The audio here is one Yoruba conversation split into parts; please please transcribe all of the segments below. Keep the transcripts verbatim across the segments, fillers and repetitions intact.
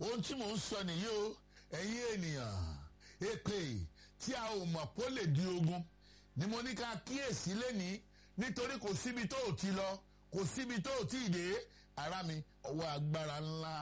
ohun tí mò ń sọ nìyí o ẹ̀yin ènìyàn èpè tí a ò mọ̀ pé ó lè di ogun ni mo ní ká kíyèsí lẹ́ni nítorí kò síbi tó ò ti lọ kò síbi tó ò tí ì dé ara mi ọwọ́ agbára ńlá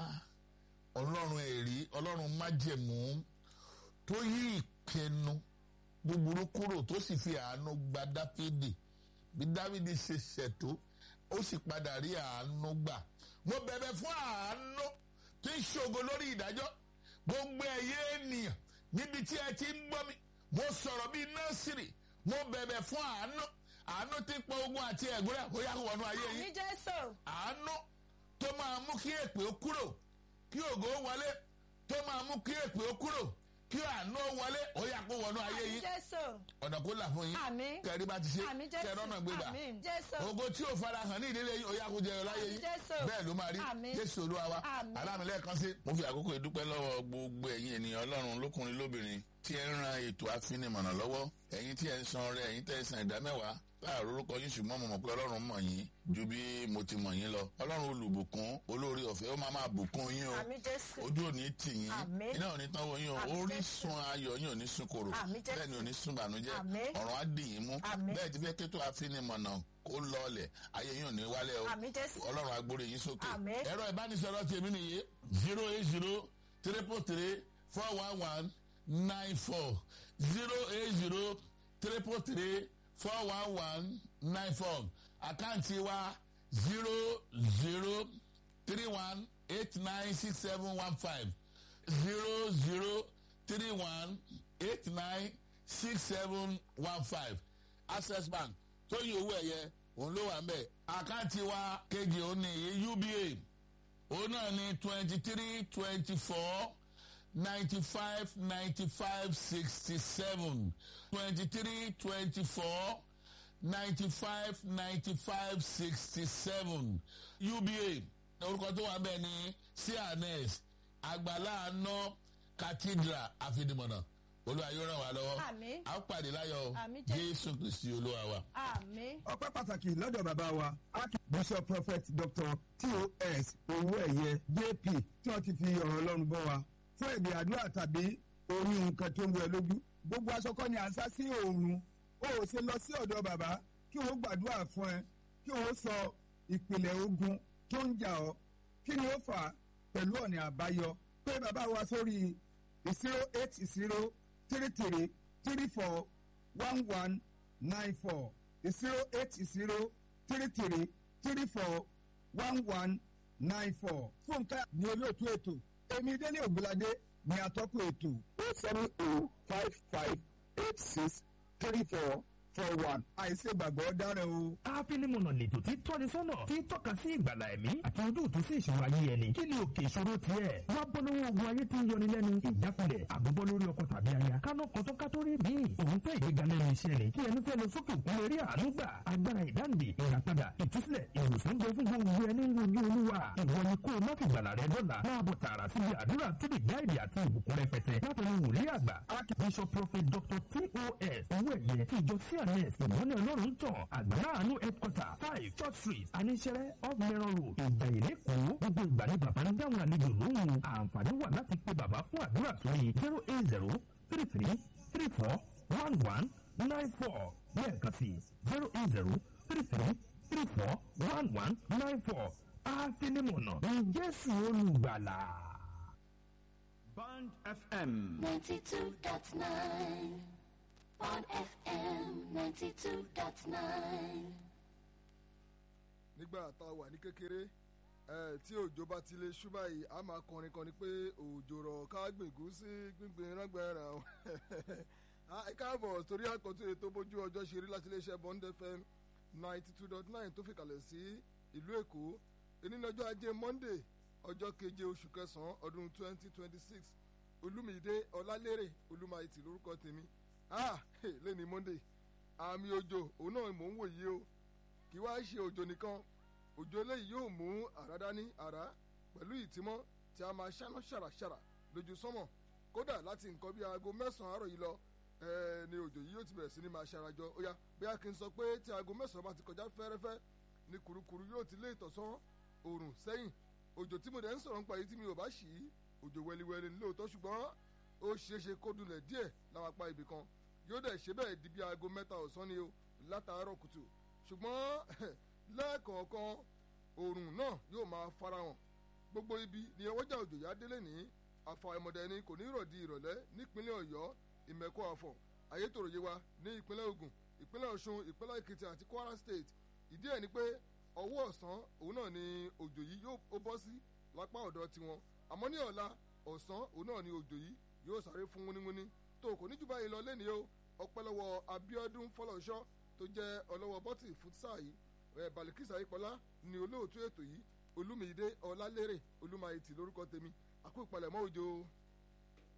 ọlọ́run ẹ̀rí ọlọ́run májẹ̀mú tó yí ìpinnu búburú kúrò tó sì fi àánú gba dáfídì bí dáfídì ṣe ṣètò ó sì padà rí àánú gbà mo bẹ̀bẹ̀ fún àánú tí ń ṣògo lórí ìdájọ́ gbogbo ẹ̀yẹ ènìyàn níbi tí ẹ ti ń gbọ́ mi mo sọ̀rọ̀ bíi nọ́ọ̀sìrì mo bẹ̀bẹ̀ fún àánú àánú tí ń pọ̀ ogun àti ẹ̀gúnrẹ́ ó yá wọnú ayé yìí àánú tó máa mú kí èpè ó kúrò kí ògo wọlé tó máa mú kí èpè ó kúrò kí àánú wọlé ó yá kó wọnú ayé yìí ọ̀nà kó là fún yín kẹrí bá ti ṣe kẹrọ náà gbégbà ògo tí ò fara hàn ní ìdílé yín ó yá kó jẹyọ láyé yín bẹ́ẹ̀ ló máa rí Jésù Olúwa wa alámìlẹ́ẹ̀kan sí. mo fi àkókò ìdúpẹ́ lọ́wọ́ gbogbo ẹ̀yin ènìyàn Ọlọ́run lókùnrin lóbìnrin tí ẹ ń ran ètò àfinimọ̀nà lọ́wọ́ ẹ̀yin tí ẹ ń san ọrẹ ẹ̀yin tẹ́ ẹ san ìdámẹ́wàá láàárọ̀ orúkọ yín ṣùgbọ́n mo mọ̀ pé Ọlọ́run mọ̀ yín ju bí mo ti mọ̀ yín lọ Ọlọ́run olùbùkún olórí ọ̀fẹ́ ó máa máa bùkún yín o ojú ò ní tì yín iná ò ní tán wọ yín o orísun ayọ̀ yín ò ní sun kòrò bẹ́ẹ̀ ni ò ní sun bànújẹ́ ọ̀run á dì yín mú bẹ́ẹ̀ ti fẹ́ kétó àfinimọ̀nà kó lọ́ọ̀lẹ̀ ayé yín ò ní wálẹ̀ o Ọlọ́run á gbórí yín sókè ẹ̀rọ ìbánisọ̀rọ̀ tèmi nìyí zero eight zero triple three four one one nine four zero eight zero triple three four one one nine four àkáǹtì wa zero zero three one eight nine six seven one five zero zero three one eight nine six seven one five Access Bank tó yí owó ẹ̀yẹ òun ló wà ń bẹ̀ àkáǹtì wa kejì òun ní U B A òun náà ní twenty three twenty four ninety five ninety five sixty seven twenty three twenty four ninety five ninety five sixty seven U B A orúkọ tó wà bẹ́ẹ̀ ni C N S Àgbàlá Àánú Cathedral Àfìdímọ̀nà Olúwa yóò ràn wá lọ́wọ́ a ó pàdé láyọ̀ Jésù Kristi Olúwa wa. ọpẹ́ pàtàkì lọ́dọ̀ bàbá wa Archbishop Prophet Doctor T O S Owóẹ̀yẹ J P tí wọ́n ti fi ọ̀rọ̀ Ọlọ́run bọ́ wa fún èdè àdúrà tàbí orí nǹkan tó ń wẹ lójú gbogbo aṣọ kọ́ ni à ń sá sí oòrùn ó ò ṣe lọ sí ọ̀dọ̀ bàbá kí wọ́n gbàdúrà fún ẹ kí wọ́n sọ ìpìlẹ̀ ogun tó ń jà ọ́ kí ni ó fà á pẹ̀lú ọ̀nà àbáyọ pé bàbá wa sórí zero eight zero three three three four one one nine four zero eight zero three three three four one one nine four Fúnkẹ́ ní olóòtú ètò èmi Délé Ògúnládé ní atọ́kùn ètò eight seven oh five five eight six three four four one. àìsè gbàgbọ́ dára o. àfinimọ̀nà lètò tí tọ́ni sọ́nà tí tọ́ka sí ìgbàlà ẹ̀mí àti ojú òtún sí ìṣòro ayé ẹni. kí ni òkè ìṣòro tiẹ̀? wá bọ́ lọ́wọ́ ogun ayé tí ń yọni lẹ́nu. ìjákulẹ̀ àbúbọ́ lórí ọkọ tàbí aya. kánú kọ́tọ́ kátórí mi. òun fẹ́ ìgbéga lẹ́nu iṣẹ́ rẹ̀ kí ẹni fẹ́ lọ sókè òkun lórí àánú gbà. agbára ìdáǹdè ìràpadà ìtúsílẹ̀ ìwòsàn gbẹ fún gbogbo ẹni ń wojú olúwa. ìwọ ni kó o má fi gbàlà rẹ dọ́là. máa bọ̀ tààrà síbi àdúrà tó lè já èdè àti ìbùkún rẹpẹtẹ. látọ̀nù wòlíì àgbà Archbishop Prophet Doctor T O S Owóẹ̀yẹ tí ìjọ C N S ìmọ̀lẹ̀ ọlọ́run tàn Àgbàlá Àánú headquarter five Church Street Aníṣẹ́rẹ́ off Mẹ́rọ̀ road Ìjàyè lẹ́kọ̀ọ́. gbogbo ìgbà ni bàbá ń dáhùn àlejò lóhùn. àǹfààní wà láti pe bàbá fún àdúrà sórí zero eight zero three three three four one one nine four lẹ́ẹ̀kan sí zero eight zero three three three four one one nine four. àfinimọ̀nà ní Jésù olùgbàlà. Bond F M ninety-two point nine. Bond F M ninety-two point nine. nígbà tá a wà ní kékeré ẹ tí òjò bá ti lè ṣú báyìí a máa kọrin kan ni pé òjò rọ̀ ká gbìngún sí gbíngbìn rágbára o ẹ káàbọ̀ torí àkọ́tún ètò bójú ọjọ́ ṣe rí láti iléeṣẹ́ Bond F M ninety-two point nine tó fi kalẹ̀ sí ìlú Èkó èní lọ́jọ́ ajé Monday ọjọ́ keje oṣù kẹsàn-án ọdún twenty twenty-six Olúmídé Ọlálérè Olúmáìtì lórúkọ tèmi ah lẹ́ni Monday àmì òjò òun náà mò ń wò yìí o kì í wá ṣe òjò nìkan òjò eléyìí yóò mú àrá dání àrá pẹ̀lú ìtìmọ́ tí a máa ṣáná ṣàràṣàrà lójú sánmọ̀ kódà láti nǹkan bí aago mẹ́sàn-án àárọ̀ yìí lọ ẹ̀ẹ́ ni òjò yìí yóò ti bẹ̀rẹ̀ sí ní máa ṣarajọ ó yá bóyá kí n sọ pé tí aago mẹ́sàn-án bá ti kọjá fẹ́rẹ́fẹ́ ni kùrukùru yóò ti lé ìtọ̀sán oòrùn sẹ́yìn òjò tí mo dẹ̀ ń sọ̀rọ̀ nípa yìí tí mi ò bá ṣì í òjò wẹliwẹli lóòótọ́ ṣùgbọ́n ó ṣeéṣe kó dulẹ̀ díẹ̀ láwọn apá ibì kan yóò dẹ̀ ṣe bẹ́ẹ̀ di bí aago mẹ́ta ọ̀sán ni o látàárọ̀ kùtù ṣùgbọ́n lẹ́ẹ̀kọ̀ọ̀kan oòrùn náà yóò máa farahàn gbogbo ibi ni ọwọ́jà òjò yá délé ní àfàìmọ̀dẹ̀ ni kò ní rọ̀ di ìrọ̀lẹ́ nípínlẹ̀ ọ̀yọ́ ìmẹ̀kọ àfọ̀ ayétòrò yewa ní ìpínlẹ̀ ògùn ìpínlẹ̀ ọ̀ṣun ìpínlẹ̀ èkìtì àti kwara state ìdí ẹ̀ ni pé ọwọ́ ọ̀sán òun náà ni òjò yìí yóò bọ́ sí lápá ọ̀dọ̀ tiwọn àmọ́ ní ọ̀la ọ̀sán òun náà ni òjò yìí yóò sáré fún wúníwúní tó kò ní jù báyìí lọ lẹ́nìí o ọpẹ́ lọ́wọ́ abiodun fọlọ́ṣọ́ tó jẹ́ ọlọ́wọ́ bọ́tì fútísà yìí ẹ̀ balikisa ayípọ́lá ni olóòtú ètò yìí olúmídé ọlálérè olúmayìtì lórúkọ tèmi àkó ìpalẹ̀mọ́ òjò.